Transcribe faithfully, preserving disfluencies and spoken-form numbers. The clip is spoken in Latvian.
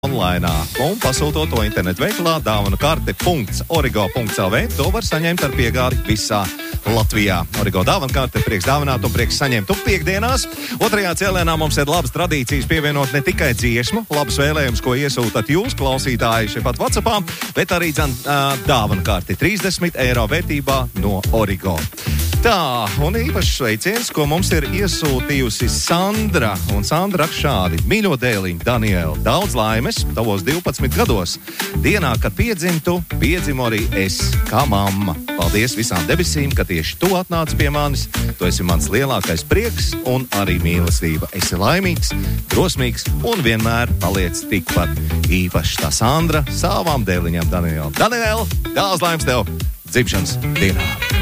Online un pasūtot to internetu veikalā dāvanu karte punkts origo punkts l v. To var saņemt ar piegādi visā Latvijā. Origo dāvanu karte prieks dāvināt un prieks saņemt tu piekdienās. Otrajā cēlienā mums ir labas tradīcijas pievienot ne tikai dziesmu, labas vēlējumus, ko iesūtat jūs, klausītāji, šepat WhatsAppā, bet arī dzan, dāvanu karti trīsdesmit eiro vērtībā no Origo. Tā, un īpašs sveiciens, ko mums ir iesūtījusi Sandra. Un Sandra raksta šādi: mīļo dēliņu, Daniela, daudz laimes tavos divpadsmit gados. Dienā, kad piedzimtu, piedzimu arī es, kā mamma. Paldies visām debesīm, ka tieši tu atnāc pie manis. Tu esi mans lielākais prieks un arī mīlestība. Esi laimīgs, drosmīgs un vienmēr paliec tikpat īpašs. Tā Sandra savām dēliņām, Daniela. Daniela, daudz laimes tev dzimšanas dienā!